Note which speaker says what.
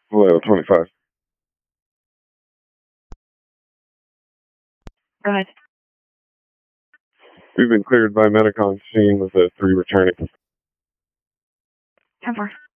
Speaker 1: Hello, 25.
Speaker 2: Go ahead.
Speaker 1: We've been cleared by Medicon scene with the 3 returning.
Speaker 2: 10-4.